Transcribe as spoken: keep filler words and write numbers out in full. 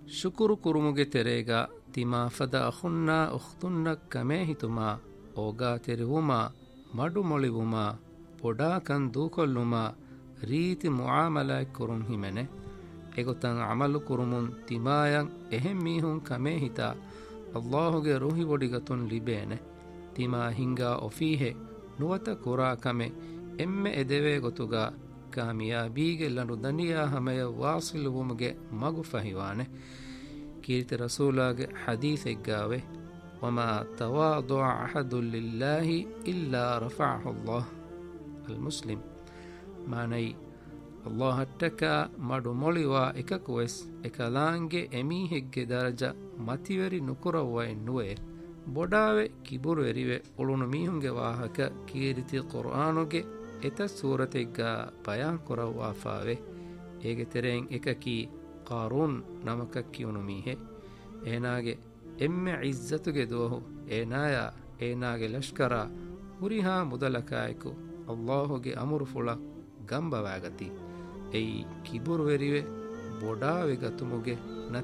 ಶುಕುರು ಕುರುಮುಗೆ ತೆರೆಗ ತಿಮಾ ಫದ ಅಖುನ್ನ ಉಖ್ತುನ್ನ ಕಮೇ ಹಿತುಮಾ ಓಗಾ ತೆರೆವುಮಾ ಮಡು ಮೊಳಿವುಮಾ ಪೊಡಾ ಕನ್ ದೂಕೊಲ್ಲುಮಾ ರೀತಿ ಮುಆಮಲಾಯ್ ಕುರುಂ ಹಿಮೆನೆ ಎಗೊತಂ ಅಮಲು ಕುರುಮುನ್ ತಿಮಾಯಂ ಎಹೆಂ ಮೀಹುಂ ಕಮೇ ಹಿತಾ ಅಲ್ಲಾಹುಗೆ ರೂಹಿ ಒಡಿಗತುನ್ ಲಿಬೇನೆ ತಿಮಾ ಹಿಂಗಾ ಒಫೀಹೆ ನುವತ ಕುರಾ ಕಮೆ ಎಮ್ಮೆ ಎದೆವೆ ಗೊತುಗ ಕಾಮಿಯಾಬೀಗೆ ಲನು ದನಿಯಾ ಹಮೆಯ ವಾಸಿಲುವುಮುಗೆ ಮಗು ಫಹಿವಾನೆ ಕೀರ್ತಿ ರಸೂಲಾಗೆ ಹದೀಸ್ ಎಗ್ಗಾವೆ ವಮಾ ತವಾದುಅ ಅಹದುನ್ ಲಿಲ್ಲಾಹಿ ಇಲ್ಲಾ ರಫಅಹು ಅಲ್ಲಾಹ್ ಅಲ್ ಮುಸ್ಲಿಮ್ ಮಾನೈ ಅಲ್ಲಾಹ್ ಹಟ್ಟಕ ಮಡು ಮೊಳಿವಾ ಎಕಕುವೆಸ್ ಎಕಲಾಂಗೆ ಎಮೀಹೆಗ್ಗೆ ದರಜ ಮತಿವೆರಿ ನುಕುರವ್ವ ಎನ್ನುವೆ ಬೊಡಾವೆ ಕಿಬುರು ಎರಿವೆ ಉಳುನು ಮೀಹುಂಗೆ ವಾಹಕ ಕೀರಿತಿ ಕುರ್ಆನುಗೆ ಎತ ಸೂರತೆಗ್ಗ ಬಯಾನ್ ಕೊರವ್ವಾಫಾವೆ ಏಗೆ ತೆರೆಯಂ ಎಕಕಿ ಕಾರೂನ್ ನಮಕಕ್ಕಿಯುನು ಮೀಹೆ ಏನಾಗೆ ಎಮ್ಮೆ ಇಜ್ಜತುಗೆ ದೋಹು ಏನಾಯ ಏನಾಗೆ ಲಷ್ಕರ ಹುರಿಹಾ ಮುದಲಕಾಯಕು ಅಲ್ಲಾಹುಗೆ ಅಮುರು ಫುಳ ಗಂಬವಾಗತಿ ಎಯಿ ಕಿಬುರು ಎರಿವೆ ಬೊಡಾವೆ ಗತುಮುಗೆ ನ